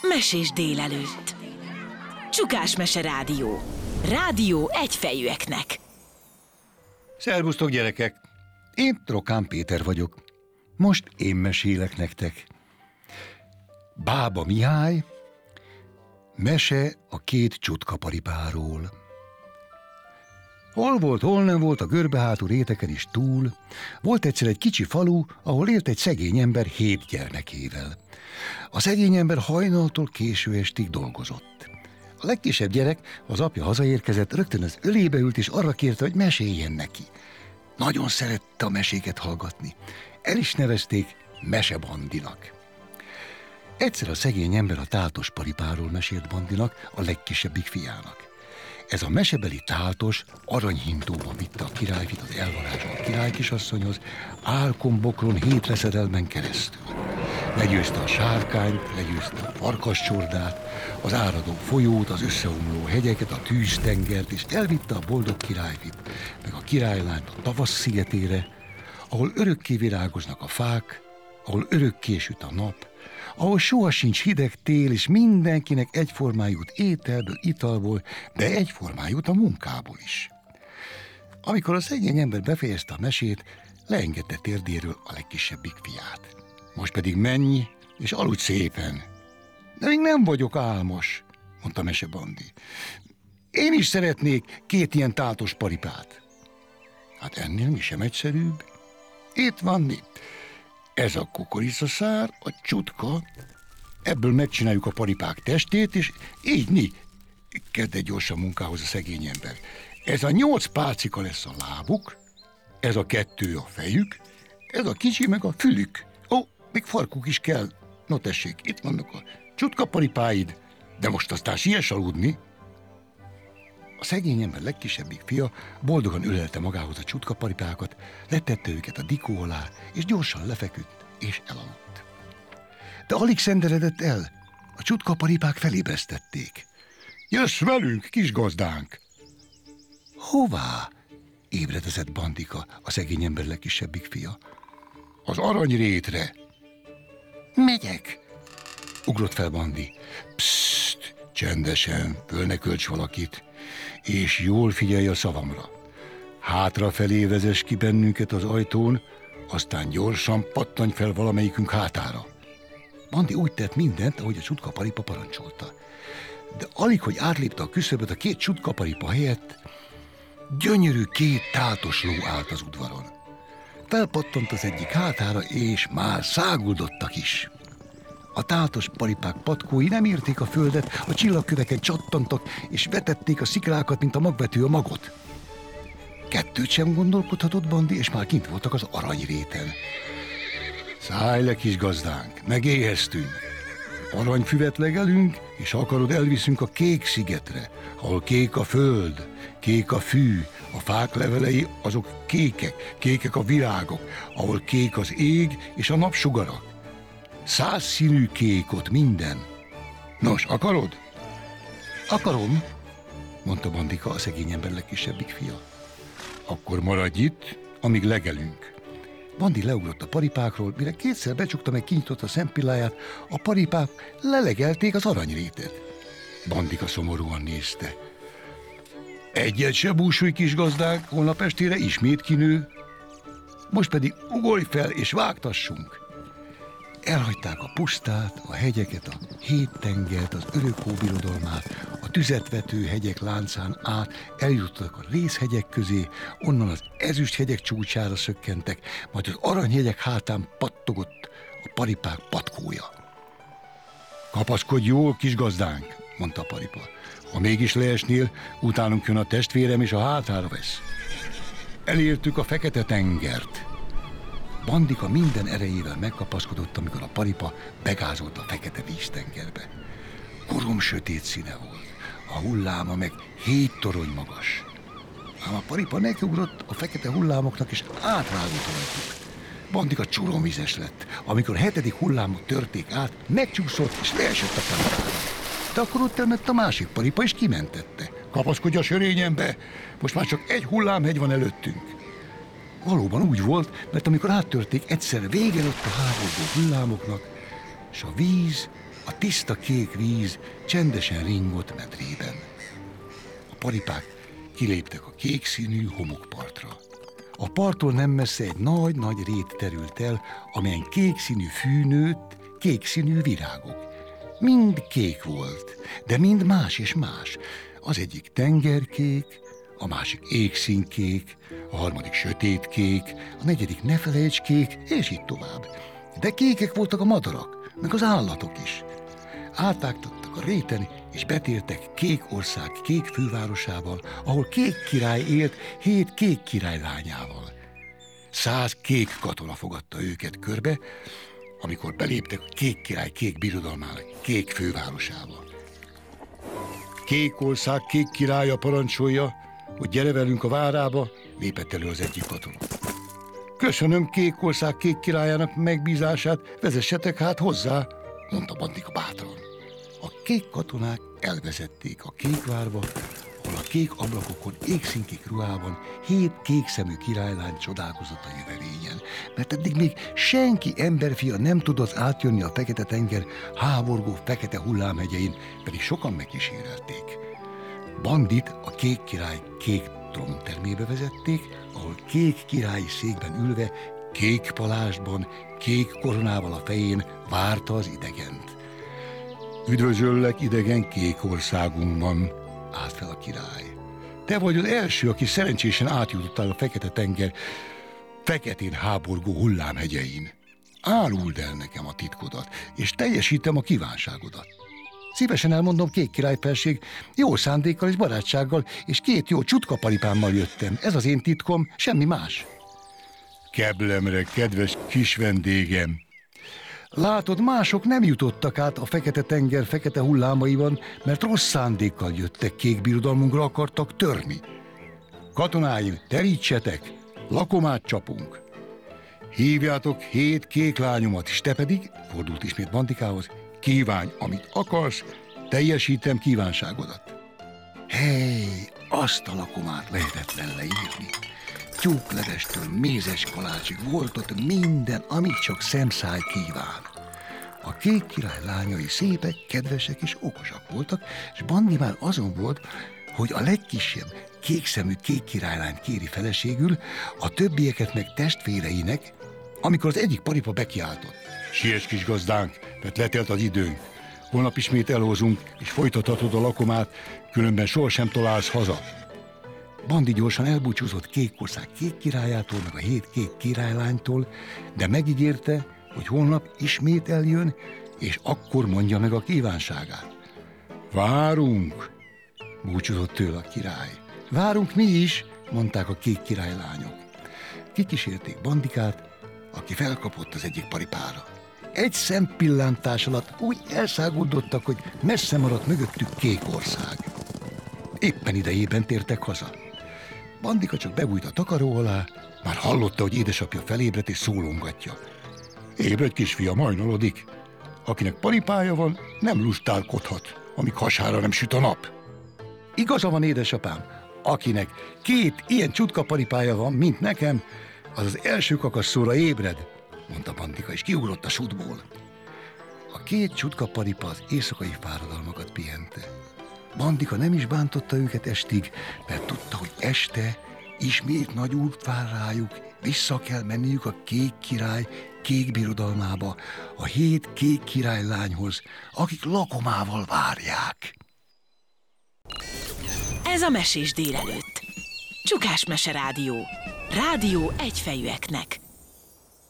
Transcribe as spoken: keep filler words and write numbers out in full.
Mesés délelőtt. Csukás Mese Rádió. Rádió egyfejűeknek. Szervusztok, gyerekek! Én Trokán Péter vagyok. Most én mesélek nektek. Bába Mihály, mese a két csutka-paripáról. Hol volt, hol nem volt a görbehátú réteken is túl, volt egyszer egy kicsi falu, ahol élt egy szegény ember hét gyermekével. A szegény ember hajnaltól késő estig dolgozott. A legkisebb gyerek, az apja hazaérkezett, rögtön az ölébe ült és arra kérte, hogy meséljen neki. Nagyon szerette a meséket hallgatni. El is nevezték Mesebandinak. Egyszer a szegény ember a táltos paripáról mesélt Bandinak, a legkisebbik fiának. Ez a mesebeli táltos aranyhintóban vitte a királyfit az elvarázsolt királykisasszonyhoz, álkombokron hét veszedelmen keresztül. Legyőzte a sárkányt, legyőzte a farkascsordát, az áradó folyót, az összeomló hegyeket, a tűztengert, és elvitte a boldog királyfit, meg a királylányt a tavasz szigetére, ahol örökké virágoznak a fák, ahol örökké süt a nap, ahol soha sincs hideg tél, és mindenkinek egyformán jut ételből, italból, de egyformán jut a munkából is. Amikor a szegény ember befejezte a mesét, leengedte térdéről a legkisebbik fiát. Most pedig menj, és aludj szépen. De még nem vagyok álmos, mondta Mesebandi. Én is szeretnék két ilyen táltos paripát. Hát ennél mi sem egyszerűbb. Itt van mi. Ez a kukoricaszár, a csutka, ebből megcsináljuk a paripák testét, és így mi. Kezdett gyorsan munkához a szegény ember. Ez a nyolc pálcika lesz a lábuk, ez a kettő a fejük, ez a kicsi meg a fülük. Ó, még farkuk is kell. No tessék, itt vannak a csutkaparipáid, de most aztán siess aludni. A szegény ember legkisebbik fia boldogan ölelte magához a csutkaparipákat, letette őket a dikó alá, és gyorsan lefeküdt, és elaludt. De alig szenderedett el, a csutkaparipák felébresztették. Jössz velünk, kis gazdánk! Hová? Ébredezett Bandika, a szegény ember legkisebbik fia. Az aranyrétre. Megyek! Ugrott fel Bandi. Psst, csendesen, föl ne költs valakit, és jól figyelj a szavamra. Hátrafelé vezess ki bennünket az ajtón, aztán gyorsan pattanj fel valamelyikünk hátára. Bandi úgy tett mindent, ahogy a csutkaparipa parancsolta. De alig, hogy átlépte a küszöböt, a két csutkaparipa helyett gyönyörű két táltos ló állt az udvaron. Felpattant az egyik hátára, és már száguldottak is. A táltos paripák patkói nem érték a földet, a csillagköveken csattantak, és vetették a sziklákat, mint a magvető a magot. Kettőt sem gondolkodhatott Bandi, és már kint voltak az aranyréten. Szállj le, kis gazdánk, megéheztünk. Aranyfüvet legelünk, és ha akarod, elviszünk a kék szigetre, ahol kék a föld, kék a fű, a fák levelei azok kékek, kékek a virágok, ahol kék az ég és a napsugarak. Száz színű kék ott minden. Nos, akarod? Akarom, mondta Bandika, a szegény ember legkisebbik fia. Akkor maradj itt, amíg legelünk. Bandi leugrott a paripákról, mire kétszer becsukta, meg kinyitotta a szempilláját, a paripák lelegelték az aranyrétet. Bandika szomorúan nézte. Egyet se búsulj, kis gazdák, holnap estére ismét kinő. Most pedig ugorj fel és vágtassunk. Elhagyták a pusztát, a hegyeket, a hét tengert, az örök hóbirodalmát, a tüzetvető hegyek láncán át, eljutottak a rézhegyek közé, onnan az ezüsthegyek csúcsára szökkentek, majd az aranyhegyek hátán pattogott a paripák patkója. Kapaszkodj jól, kis gazdánk, mondta a paripa. Ha mégis leesnél, utánunk jön a testvérem, és a hátára vesz. Elértük a fekete tengert. Bandika minden erejével megkapaszkodott, amikor a paripa begázolt a fekete víztengerbe. Korom sötét színe volt, a hulláma meg hét torony magas. Ám a paripa nekiugrott a fekete hullámoknak, és átrágott rajtuk. Bandika csuromvizes lett. Amikor a hetedik hullámot törték át, megcsúszott, és leesett a paripára. De akkor ott elmett a másik paripa, és kimentette. Kapaszkodj a sörényembe, most már csak egy hullámhegy van előttünk. Valóban úgy volt, mert amikor áttörték, egyszer vége lett a háborgó hullámoknak, és a víz A tiszta kék víz csendesen ringott medrében. A paripák kiléptek a kék színű homokpartra. A parttól nem messze egy nagy-nagy rét terült el, amelyen kék színű fű nőtt, kék színű virágok. Mind kék volt, de mind más és más. Az egyik tengerkék, a másik égszínkék, a harmadik sötétkék, a negyedik ne felejts kék, és így tovább. De kékek voltak a madarak, meg az állatok is. Átágtattak a réten, és betértek Kék ország kék fővárosával, ahol kék király élt hét kék király lányával. Száz kék katona fogadta őket körbe, amikor beléptek a kék király kék birodalmának kék fővárosába. Kék ország kék királya parancsolja, hogy gyere velünk a várába, lépett elő az egyik katona. Köszönöm Kék ország kék királyának megbízását, vezessetek hát hozzá, mondta Bandika bátran. A kék katonák elvezették a kékvárba, ahol a kék ablakokon égszínkék ruhában hét kék szemű királylány csodálkozott a jövevényen, mert eddig még senki emberfia nem tudott átjönni a Fekete-tenger háborgó fekete hullámhegyein, pedig sokan megkísérelték. Bandit a kék király kék tróntermébe vezették, ahol kék királyi székben ülve, kék palástban, kék koronával a fején várta az idegent. Üdvözöllek idegen kék országunkban, állt fel a király. Te vagy az első, aki szerencsésen átjutottál a Fekete-tenger feketén háborgó hullámhegyein. Áruld el nekem a titkodat, és teljesítem a kívánságodat. Szívesen elmondom, kék királyfelség, jó szándékkal és barátsággal, és két jó csutka-paripámmal jöttem. Ez az én titkom, semmi más. Keblemre, kedves kis vendégem! Látod, mások nem jutottak át a Fekete-tenger fekete hullámaiban, mert rossz szándékkal jöttek, kék birodalmunkra akartak törni. Katonáim, terítsetek, lakomát csapunk. Hívjátok hét kék lányomat, és te pedig, fordult ismét Bandikához, kívánj, amit akarsz, teljesítem kívánságodat. Hey, azt a lakomát lehetetlen leírni. Tyúklevestől mézes kalácsig volt ott minden, amit csak szemszáj kíván. A kék király lányai szépek, kedvesek és okosak voltak, és Bandi már azon volt, hogy a legkisebb kékszemű kék királylányt kéri feleségül, a többieket meg testvéreinek, amikor az egyik paripa bekiáltott. Siess, kis gazdánk, mert letelt az időnk. Holnap ismét elhozunk, és folytathatod a lakomát, különben sohasem találsz haza. Bandi gyorsan elbúcsúzott Kék ország kék királyától, meg a hét kék királylánytól, de megígérte, hogy holnap ismét eljön, és akkor mondja meg a kívánságát. Várunk, búcsúzott tőle a király. Várunk mi is, mondták a kék királylányok. Kikísérték Bandikát, aki felkapott az egyik paripára. Egy szempillantás alatt úgy elszáguldottak, hogy messze maradt mögöttük Kék ország. Éppen idejében tértek haza. Bandika csak bebújt a takaró alá, már hallotta, hogy édesapja felébredt és szólongatja. Ébredj, kisfiam, hajnalodik. Akinek paripája van, nem lustálkodhat, amíg hasára nem süt a nap. Igaza van, édesapám, akinek két ilyen csutka paripája van, mint nekem, az az első kakasszóra ébred, mondta Bandika, és kiugrott a sudból. A két csutka paripa az éjszakai fáradalmakat pihente. Bandika nem is bántotta őket estig, mert tudta, hogy este ismét nagy út vár rájuk, vissza kell menniük a kék király kék birodalmába, a hét kék királylányhoz, akik lakomával várják. Ez a Mesés délelőtt. Csukás Mese Rádió. Rádió egyfejűeknek.